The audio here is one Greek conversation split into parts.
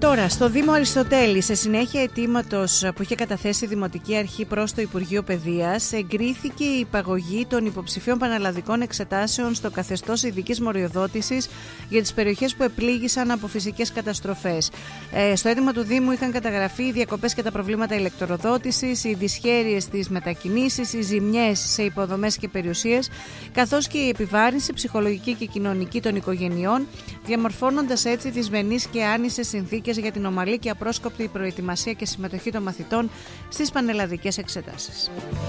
Τώρα, στο Δήμο Αριστοτέλη, σε συνέχεια αιτήματος που είχε καταθέσει η Δημοτική Αρχή προς το Υπουργείο Παιδείας, εγκρίθηκε η υπαγωγή των υποψηφίων πανελλαδικών εξετάσεων στο καθεστώς ειδικής μοριοδότησης για τις περιοχές που επλήγησαν από φυσικές καταστροφές. Στο αίτημα του Δήμου είχαν καταγραφεί οι διακοπές και τα προβλήματα ηλεκτροδότησης, οι δυσχέρειες στις μετακινήσεις, οι ζημιές σε υποδομές και περιουσίες, καθώς και η επιβάρυνση ψυχολογική και κοινωνική των οικογενειών, διαμορφώνοντας έτσι δυσμενείς και άνισες συνθήκες για την ομαλή και απρόσκοπτη προετοιμασία και συμμετοχή των μαθητών στις πανελλαδικές εξετάσεις.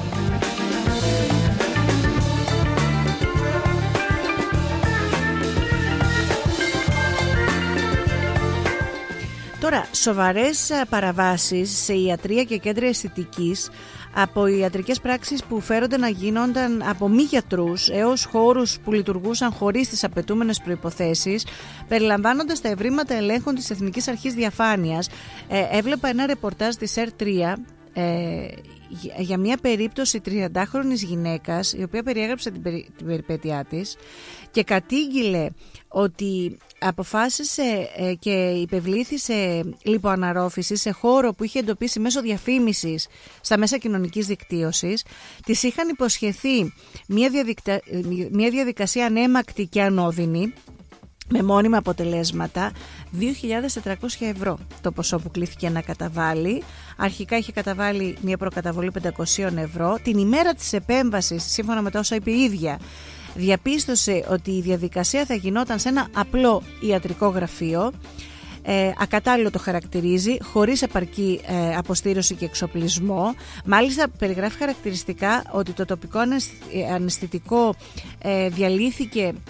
Τώρα, σοβαρές παραβάσεις σε ιατρεία και κέντρα αισθητικής από ιατρικές πράξεις που φέρονται να γίνονταν από μη γιατρούς έως χώρους που λειτουργούσαν χωρίς τις απαιτούμενες προϋποθέσεις, περιλαμβάνοντας τα ευρήματα ελέγχων της Εθνικής Αρχής Διαφάνειας. Έβλεπα ένα ρεπορτάζ της ΕΡΤ3 για μια περίπτωση 30χρονης γυναίκας, η οποία περιέγραψε την περιπέτειά της και κατήγγειλε ότι αποφάσισε και υπευλήθησε λιποαναρρόφηση σε χώρο που είχε εντοπίσει μέσω διαφήμισης στα μέσα κοινωνικής δικτύωσης. Της είχαν υποσχεθεί μια διαδικασία ανέμακτη και ανώδυνη, με μόνιμα αποτελέσματα, 2.400 ευρώ το ποσό που κλήθηκε να καταβάλει. Αρχικά είχε καταβάλει μια προκαταβολή 500 ευρώ. Την ημέρα της επέμβασης, σύμφωνα με τα όσα είπε η ίδια, διαπίστωσε ότι η διαδικασία θα γινόταν σε ένα απλό ιατρικό γραφείο. Ακατάλληλο το χαρακτηρίζει, χωρίς επαρκή αποστήρωση και εξοπλισμό. Μάλιστα περιγράφει χαρακτηριστικά ότι το τοπικό αναισθητικό διαλύθηκε